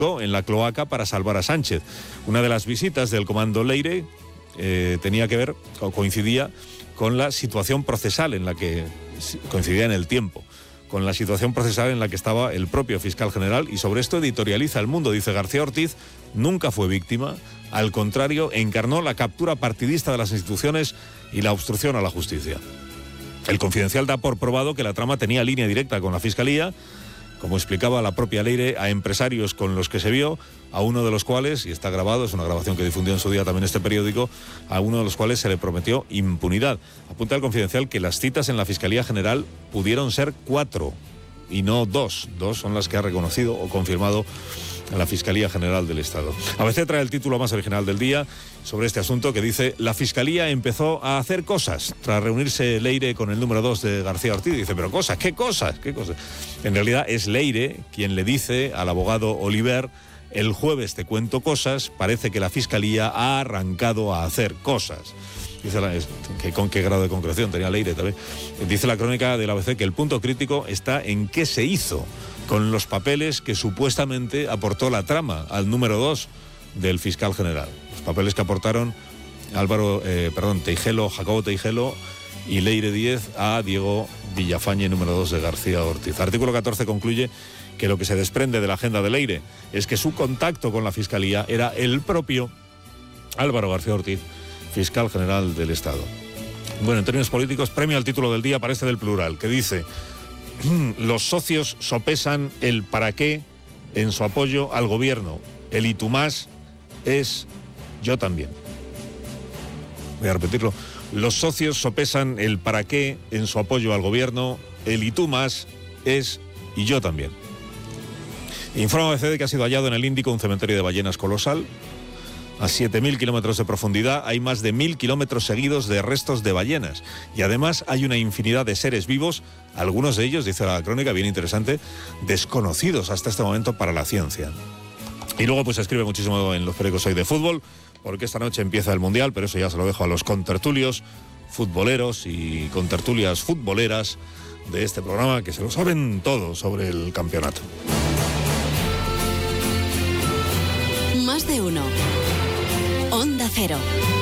en la cloaca para salvar a Sánchez. Una de las visitas del comando Leire tenía que ver, o coincidía, con la situación procesal en la que coincidía en el tiempo, con la situación procesal en la que estaba el propio fiscal general, y sobre esto editorializa El Mundo. Dice: García Ortiz nunca fue víctima, al contrario, encarnó la captura partidista de las instituciones y la obstrucción a la justicia. El Confidencial da por probado que la trama tenía línea directa con la Fiscalía, como explicaba la propia Leire, a empresarios con los que se vio, a uno de los cuales, y está grabado, es una grabación que difundió en su día también este periódico, a uno de los cuales se le prometió impunidad. Apunta el Confidencial que las citas en la Fiscalía General pudieron ser 4 y no 2. 2 son las que ha reconocido o confirmado la Fiscalía General del Estado. ABC trae el título más original del día sobre este asunto, que dice: la Fiscalía empezó a hacer cosas tras reunirse Leire con el número 2 de García Ortiz. Dice: pero cosas, ¿qué cosas? ¿Qué cosas? En realidad es Leire quien le dice al abogado Oliver: el jueves te cuento cosas, parece que la Fiscalía ha arrancado a hacer cosas. Dice con qué grado de concreción tenía Leire también. Dice la crónica del ABC que el punto crítico está en qué se hizo con los papeles que supuestamente aportó la trama al número 2 del fiscal general. Los papeles que aportaron Jacobo Teijelo y Leire Díez a Diego Villafañe, número 2 de García Ortiz. Artículo 14 concluye que lo que se desprende de la agenda de Leire es que su contacto con la Fiscalía era el propio Álvaro García Ortiz, fiscal general del Estado. Bueno, en términos políticos, premio al título del día para este del Plural, que dice: los socios sopesan el para qué en su apoyo al gobierno. El y tú más es yo también. Voy a repetirlo. Los socios sopesan el para qué en su apoyo al gobierno. El y tú más es y yo también. Informa ABC de que ha sido hallado en el Índico un cementerio de ballenas colosal. A 7.000 kilómetros de profundidad hay más de 1.000 kilómetros seguidos de restos de ballenas. Y además hay una infinidad de seres vivos, algunos de ellos, dice la crónica, bien interesante, desconocidos hasta este momento para la ciencia. Y luego pues se escribe muchísimo en los periódicos hoy de fútbol, porque esta noche empieza el Mundial, pero eso ya se lo dejo a los contertulios futboleros y contertulias futboleras de este programa, que se lo saben todo sobre el campeonato. Más de uno. Onda Cero.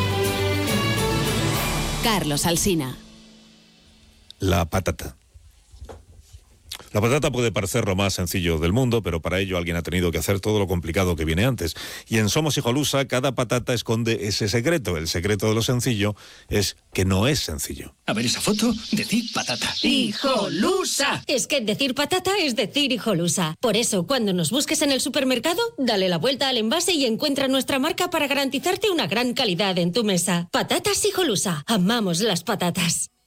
Carlos Alsina. La patata. La patata puede parecer lo más sencillo del mundo, pero para ello alguien ha tenido que hacer todo lo complicado que viene antes. Y en Somos Hijolusa, cada patata esconde ese secreto. El secreto de lo sencillo es que no es sencillo. A ver esa foto, decir patata. ¡Hijolusa! Es que decir patata es decir hijolusa. Por eso, cuando nos busques en el supermercado, dale la vuelta al envase y encuentra nuestra marca para garantizarte una gran calidad en tu mesa. Patatas Hijolusa. Amamos las patatas.